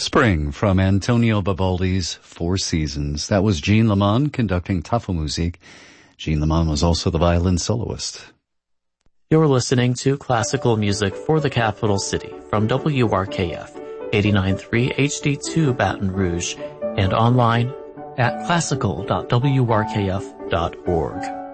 Spring from Antonio Vivaldi's Four Seasons. That was Jean Lemon conducting Tafelmusik. Jean Lemon was also the violin soloist. You're listening to classical music for the capital city from WRKF 89.3 HD2 Baton Rouge and online at classical.wrkf.org.